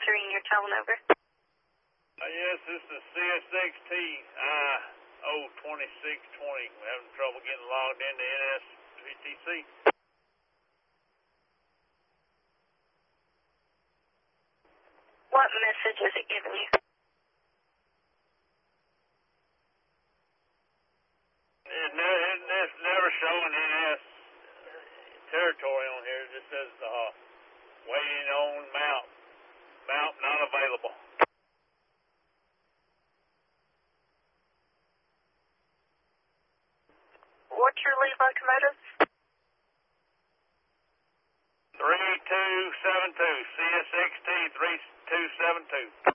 entering your tone over. Yes, this is CSXT I-02620. We're having trouble getting logged into NSVTC. What message is it giving you? It's never showing NS territory on here. It just says waiting on mount. Mount not available. What's your lead locomotive? 3272, CSXT 3272.